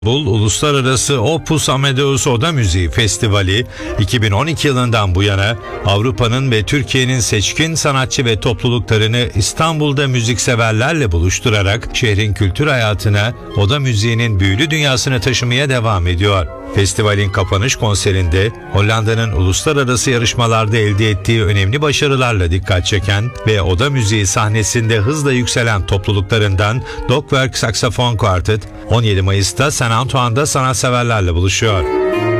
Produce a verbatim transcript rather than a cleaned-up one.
İstanbul Uluslararası Opus Amadeus Oda Müziği Festivali iki bin on iki yılından bu yana Avrupa'nın ve Türkiye'nin seçkin sanatçı ve topluluklarını İstanbul'da müzikseverlerle buluşturarak şehrin kültür hayatına, oda müziğinin büyülü dünyasını taşımaya devam ediyor. Festivalin kapanış konserinde Hollanda'nın uluslararası yarışmalarda elde ettiği önemli başarılarla dikkat çeken ve oda müziği sahnesinde hızla yükselen topluluklarından Dokwerk Saksafon Quartet on yedi Mayıs'ta Saint Antoine'da sanatseverlerle buluşuyor.